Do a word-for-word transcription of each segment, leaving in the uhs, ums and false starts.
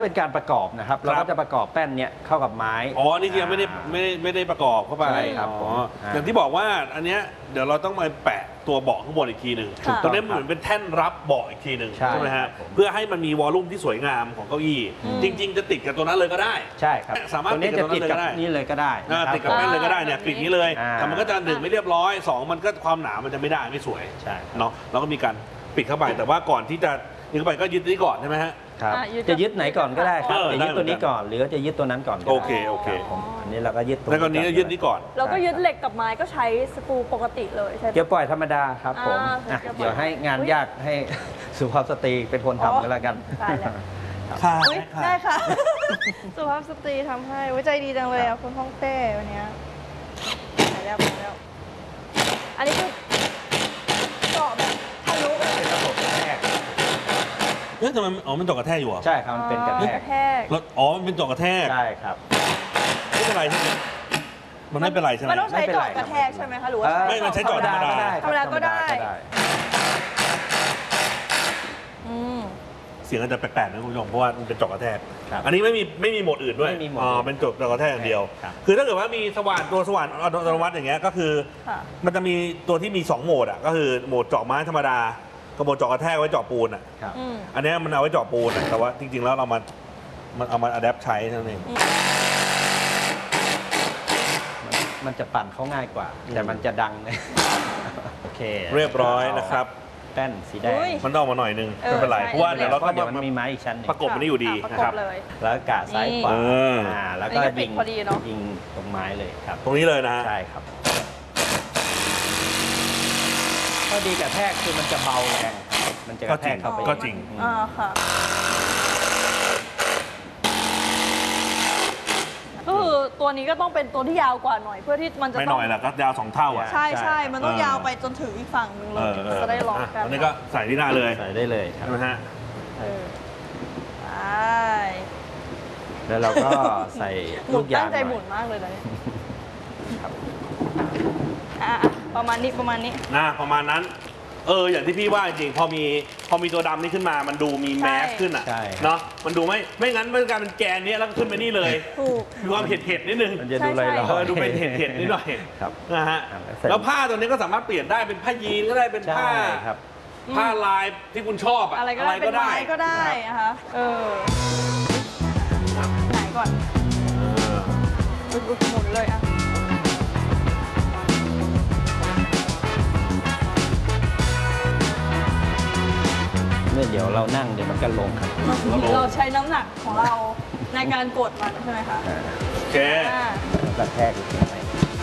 เป็นการประกอบนะครับเราก็จะประกอบแป้นเนี้ยเข้ากับไม้อ๋อนี่ยังไม่ได้ไม่ได้ไม่ได้ประกอบเข้าไปครับอ๋ออย่างที่บอกว่าอันเนี้ยเดี๋ยวเราต้องมาแปะตัวเบาะข้างบนอีกทีหนึ่งตรงนี้เหมือนเป็นแท่นรับเบาะอีกทีหนึ่งใช่ไหมฮะเพื่อให้มันมีวอลลุ่มที่สวยงามของเก้าอี้จริงๆจะติดกับตัวนั้นเลยก็ได้ใช่ครับสามารถติดกับตัวนั้นเลยก็ได้นี่เลยก็ได้ติดกับแป้นเลยก็ได้เนี่ยปิดนี้เลยแต่มันก็จะหนึ่งไม่เรียบร้อยสองมันก็ความหนามันจะไม่ได้ไม่สวยใช่เนาะเราก็มีการปิดเข้าไปแต่ว่าก่อนที่จะยึดเข้าไปก็ยึดนี้ก่อนใช่ไหมฮะครับจะยึดไหนก่อนก็ได้ครับจะยึดตัวนี้ก่อนหรือจะยึดตัวนั้นก่อนโอเคโอเคอันนี้เราก็ยึดตัวแล้วก็นี้ยึดนี้ก่อนเราก็ยึดเหล็กกับไม้ก็ใช้สกรูปกติเลยใช่ไหมเกี่ยวปล่อยธรรมดาครับผมเดี๋ยวให้งานยากให้สุภาพสตรีเป็นคนทำกันแล้วกันค่ะได้ค่ะสุภาพสตรีทำให้ไว้ใจดีจังเลยอ่ะคุณฮ่องเต้วันนี้ไปแล้วไปแล้วอันนี้คือเจาะแบบทะลุเป็นระบบกระแทกเอ๊ะทำไมอ๋อมันเจาะกระแทกอยู่อ่ะใช่ครับมันเป็นกระแทกแล้วอ๋อมันเป็นเจาะกระแทกใช่ครับไม่เป็นไรใช่ไหมมันไม่เป็นไรใช่ไหมมันต้องใช้เจาะกระแทกใช่ไหมคะหรือว่าไม่มันใช้เจาะธรรมดาธรรมดาก็ได้เสียงอาจจะแปลกๆนะคุณผู้ชมเพราะว่ามันเป็นเจาะกระแทกอันนี้ไม่มีไม่มีโหมดอื่นด้วยอ๋อเป็นเจาะกระแทกอย่างเดียวคือถ้าเกิดว่ามีสว่านตัวสว่านอัตโนมัติอย่างเงี้ยก็คือมันจะมีตัวที่มีสองโหมดอ่ะก็คือโหมดเจาะไม้ธรรมดากับโหมดเจาะกระแทกไว้เจาะปูนอ่ะอันนี้มันเอาไว้เจาะปูนแต่ว่าจริงๆแล้วเรามามันเอามาอัดแอปใช้เท่านั้นเองมันจะปั่นเขาง่ายกว่าแต่มันจะดังเลยโอเคเรียบร้อยนะครับแป้นสีแดงมันออกมาหน่อยนึงไม่เป็นไรเพราะว่าเดี๋ยวเราก็มันมีไม้อีกชั้นนึงประกบมันนี่อยู่ดีนะครับแล้วกะซ้ายขวาแล้วก็ยิงยิงตรงไม้เลยครับตรงนี้เลยนะใช่ครับข้อดีกระแทกคือมันจะเบาแรงมันจะกระแทกเข้าไปก็จริงอ่าค่ะก็คือตัวนี้ก็ต้องเป็นตัวที่ยาวกว่าหน่อยเพื่อที่มันจะไม่หน่อยแหละก็ยาวสองเท่าอ่ะใช่ใช่มันต้องยาวไปจนถึงอีกฝั่งนึงเลยจะได้ล็อกกันอันนี้ก็ใส่ที่หน้าเลยใส่ได้เลยครับนะฮะใช่แล้วเราก็ใส่ลูกยางตั้งใจหมุนมากเลยนะครับอ่ะประมาณนี้ประมาณนี้นะประมาณนั้นเอออย่างที่พี่ว่าจริงพอมีพอมีตัวดำนี่ขึ้นมามันดูมีแมสขึ้นอ่ะเนาะมันดูไม่ไม่งั้นมันการเป็นแกนนี้แล้วก็ขึ้นไปนี่เลยมีความเผ็ดเผ็ดนิดนึงมันจะดูลอยๆดูเป็นเผ็ดเผ็ดนิดหน่อยนะฮะแล้วผ้าตัวนี้ก็สามารถเปลี่ยนได้เป็นผ้ายีนก็ได้เป็นผ้าผ้าลายที่คุณชอบอะอะไรก็ได้ก็ได้ก็ได้นะคะเออไหนก่อนหมุนเลยอ่ะเดี๋ยวเรานั่งเดี๋ยวมันก็ลงครับเราใช้น้ำหนักของเราในการกดมันใช่ไหมคะโอเคกระแทกอีกไหม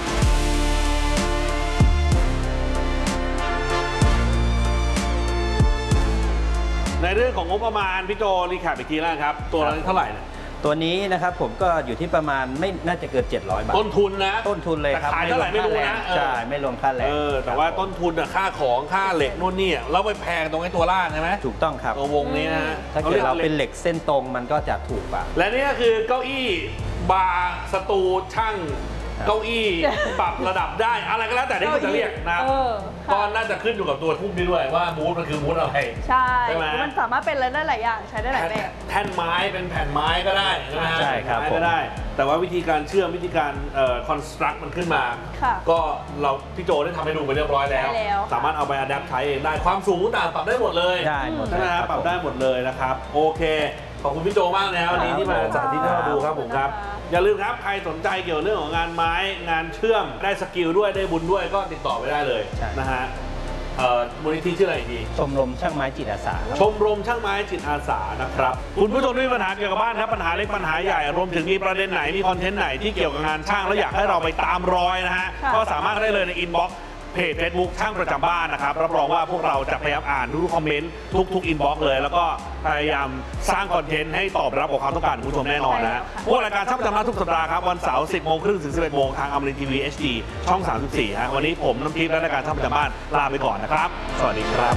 ในเรื่องของงบประมาณพี่โจรีแคปอีกทีแล้วครับตัวละเท่าไหร่เนี่ยตัวนี้นะครับผมก็อยู่ที่ประมาณไม่น่าจะเกินเจ็ดร้อยบาทต้นทุนนะต้นทุนเลยครับขายเท่าไหร่ไม่รู้นะใช่ไม่รวมค่าแรงแต่ว่าต้นทุนอะค่าของค่าเหล็กนู่นนี่เราไปแพงตรงไอ้ตัวล่างใช่ไหมถูกต้องครับตัววงนี้นะถ้าเกิดเราเป็นเหล็กเส้นตรงมันก็จะถูกกว่าและนี่ก็คือเก้าอี้บาร์สตูช่างเก้าอี้ปรับระดับได้อะไรก็แล้วแต่ที่คุณจะเรียกนะก็น่าจะขึ้นอยู่กับตัวทุ่มนี้ด้วยว่ามูดมันคือมูดอะไรใช่มันสามารถเป็นอะไรได้หลายอย่างใช้ได้หลายแบบแท่นไม้เป็นแผ่นไม้ก็ได้ใช่ไหมใช่ครับก็ได้แต่ว่าวิธีการเชื่อมวิธีการคอนสตรักมันขึ้นมาก็เราพี่โจได้ทำให้ดูไปเรียบร้อยแล้วสามารถเอาไปอัดแอปใช้เองได้ความสูงต่างปรับได้หมดเลยใช่หมดใช่ไหมครับปรับได้หมดเลยนะครับโอเคขอบคุณพี่โจมากนะวันนี้ที่มาสาธิตให้เราดูครับผมครับอย่าลืมครับใครสนใจเกี่ยวเรื่องของงานไม้งานเชื่อมได้สกิลด้วยได้บุญด้วยก็ติดต่อไปได้เลยนะฮะมูลนิธิชื่ออะไรดีชมรมช่างไม้จิตอาสาชมรมช่างไม้จิตอาสานะครับคุณผู้ชมที่มีปัญหาเกี่ยวกับบ้านครับปัญหาเล็กปัญหาใหญ่รวมถึงมีประเด็นไหนมีคอนเทนต์ไหนที่เกี่ยวกับงานช่างแล้วอยากให้เราไปตามรอยนะฮะก็สามารถได้เลยในอินบ็อกซ์เพจ Facebook ช่างประจำบ้านนะครับรับรองว่าพวกเราจะพยายามอ่านทุกคอมเมนต์ทุกๆอินบ็อกซ์เลยแล้วก็พยายามสร้างคอนเทนต์ให้ตอบรับกับความต้องการของผู้ชมแน่นอนนะฮะพวกรายการช่างประจำบ้านทุกสัปดาห์ครับวันเสาร์สิบโมงครึ่งถึงสิบเอ็ดโมงทางอมรินทร์ทีวี เอช ดี ช่องสามสิบสี่ฮะวันนี้ผมน้ำทิพย์และรายการช่างประจำบ้านลาไปก่อนนะครับสวัสดีครับ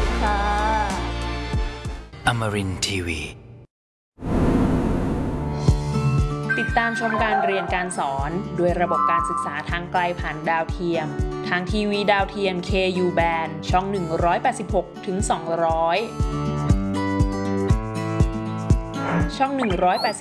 อมรินทร์ทีวีติดตามชมการเรียนการสอนด้วยระบบการศึกษาทางไกลผ่านดาวเทียมทางทีวีดาวเทียม เค ยู Band ช่องหนึ่งร้อยแปดสิบหกถึงสองร้อยช่องหนึ่งร้อยแปดสิบ